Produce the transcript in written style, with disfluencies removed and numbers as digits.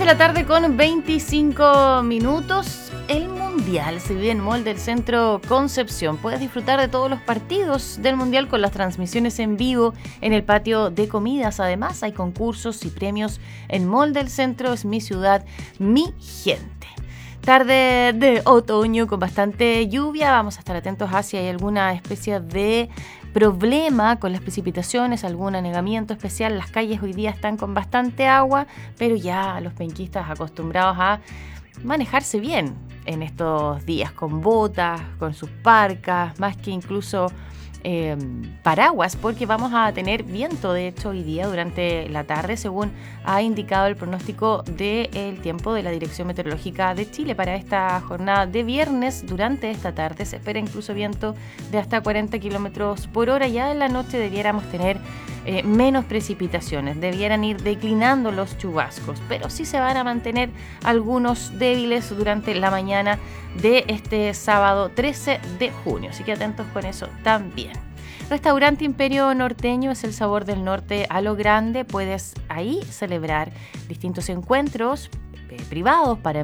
la tarde con 25 minutos. El Mundial se vive en Mall del Centro Concepción. Puedes disfrutar de todos los partidos del Mundial con las transmisiones en vivo en el patio de comidas. Además, hay concursos y premios en Mall del Centro. Es mi ciudad, mi gente. Tarde de otoño con bastante lluvia. Vamos a estar atentos a si hay alguna especie de problema con las precipitaciones, algún anegamiento especial. Las calles hoy día están con bastante agua, pero ya los penquistas acostumbrados a manejarse bien en estos días, con botas, con sus parcas, más que incluso paraguas, porque vamos a tener viento, de hecho, hoy día durante la tarde, según ha indicado el pronóstico del tiempo de la Dirección Meteorológica de Chile para esta jornada de viernes. Durante esta tarde se espera incluso viento de hasta 40 kilómetros por hora. Ya en la noche debiéramos tener menos precipitaciones, debieran ir declinando los chubascos, pero sí se van a mantener algunos débiles durante la mañana de este sábado 13 de junio, así que atentos con eso también. Restaurante Imperio Norteño es el sabor del norte a lo grande. Puedes ahí celebrar distintos encuentros privados para